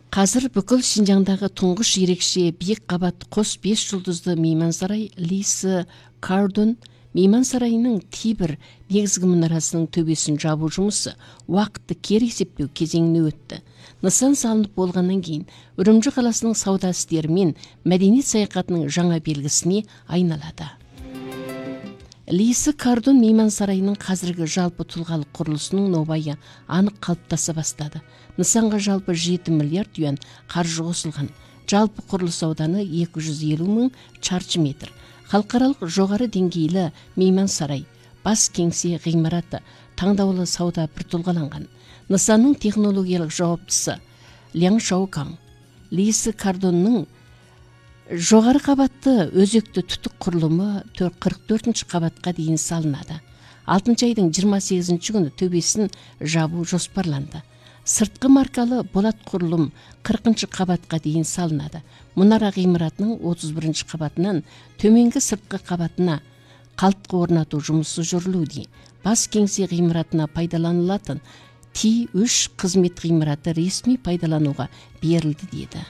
Қазір бүкіл Шинжаңдағы тұңғыш ерекше биік қабат қос 5 жұлдызды меймансарай Лисі Кардон мейман сарайының Тибір негізгі мұнарасының төбесін жабу жұмысы уақытты кері есептеу кезеңіне өтті. Нысан салынып болғаннан кейін Үрімжі қаласының сауда істері мен мәдениет саяхатының жаңа белгісіне айналады. Лисі Кардон мейман сарайының қазіргі жалпы тұлғалық құрылысының нобайы анық қалыптаса бастады. Нысанға жалпы 7 миллиард юан қаржы қосылған. Жалпы құрылыс ауданы 250 мың шаршы метр. Халықаралық жоғары деңгейлі мейман сарай, бас кеңсе ғимараты, таңдаулы сауда бір тұлғаланған. Нысанның технологиялық жауаптысы Ляң Шаукаң. Лисі Кардонның жоғары қабатты өзекті түтік құрылымы 44-ші қабатқа дейін салынады. 6 айдың 28-ші күні төбесін жабу жоспарланды. Сыртқы маркалы болат құрылым 40-ші қабатқа дейін салынады. Мұнара ғимаратының 31-ші қабатынан төменгі сыртқы қабатына қалтқы орнату жұмысы жүрілуде. Бас кеңсе ғимаратына пайдаланылатын Т3 қызмет ғимараты ресми пайдалануға берілді деді.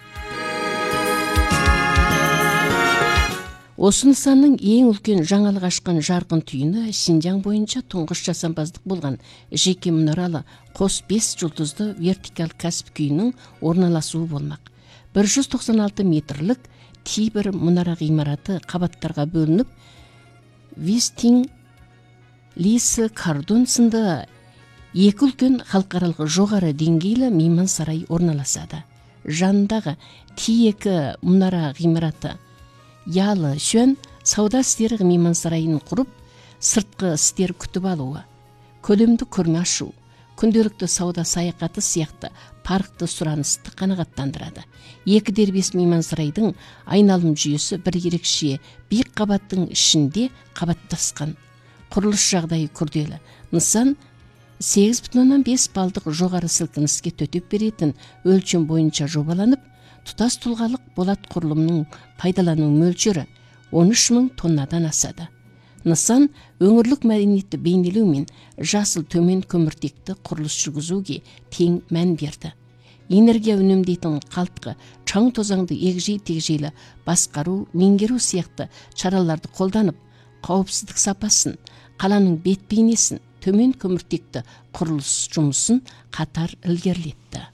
Осы нысанның ең үлкен жаңалық ашқан жарқын түйіні Шинжаң бойынша тұңғыш жасампаздық болған жеке мұнаралы қос 5 жұлдызды вертикал кәсіп күйінің орналасуы болмақ. 196 метрлік Тибір мұнара ғимараты қабаттарға бөлініп, Вистинг, Лисі Кардон сынды екі үлкен халықаралық жоғары деңгейлі мейман сарай орналасады. Жанындағы Т2 мұнара ғимараты Ялы Шөн сауда істері мейман сарайын құрып, сыртқы істер күтіп алуы, көлемді көрме ашу, күнделікті сауда саяхаты сияқты паркты сұранысты қанағаттандырады. 2 дербес мейман сарайдың айналым жүйесі бір ерекше биік қабаттың ішінде қабаттасқан. Құрылыс жағдайы күрделі. Нысан 8,5 балдық жоғары сілкініске төтеп беретін өлшем бойынша жобаланып, тұтас тұлғалық болат құрылымның пайдалану мөлшері 13 мың тоннадан асады. Нысан өңірлік мәдениетті бейнелеу мен жасыл төмен көміртекті құрылыс жүргізуге тең мән берді. Энергия үнемдейтін қалтқы, чаң тозаңды егжей-тегжейлі басқару, меңгеру сияқты шараларды қолданып, қауіпсіздік сапасын, қаланың бет бейнесін, төмен көміртекті құрылыс жұмысын қатар ілгерілетті.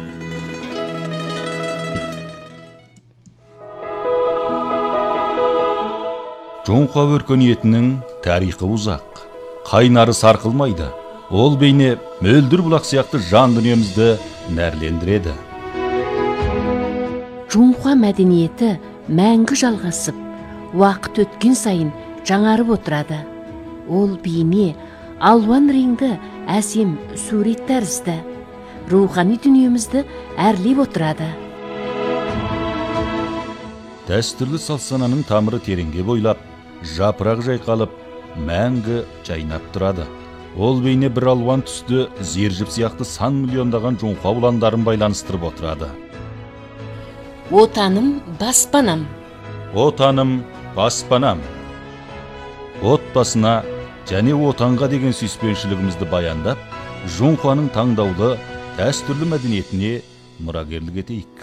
Жоңқа өркениетінің тарихы ұзақ, қайнары сарқылмайды. Ол бейне мөлдір бұлақ сияқты жан дүниемізді нәрлендіреді. Жоңқа мәдениеті мәңгі жалғасып, уақыт өткен сайын жаңарып отырады. Ол бейне алуан реңді әсем сурет тәрізді, рухани дүниемізді әрлеп отырады. Дәстүрлі салт-сананың тамыры тереңге бойлап, жапырақ жайқалып, мәңгі жайнап тұрады. Ол бейне бір алуан түсті зержіп сияқты сан миллиондаған жоңқа ұландарын байланыстырып отырады. Отаным, баспанам. Отаным, баспанам. Отбасына және отанға деген сүйіспеншілігімізді баяндап, жоңқаның таңдаулы дәстүрлі мәдениетіне мұрагерлік етейік.